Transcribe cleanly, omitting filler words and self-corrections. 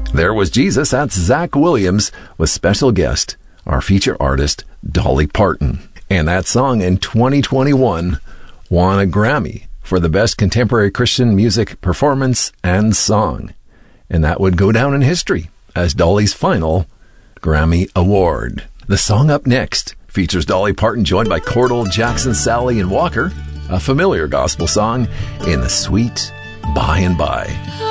There Was Jesus. That's Zach Williams with special guest, our feature artist, Dolly Parton. And that song in 2021 won a Grammy for the Best Contemporary Christian Music Performance and Song. And that would go down in history as Dolly's final Grammy Award. The song up next features Dolly Parton joined by Cordell, Jackson, Sally, and Walker, a familiar gospel song in the sweet By and By.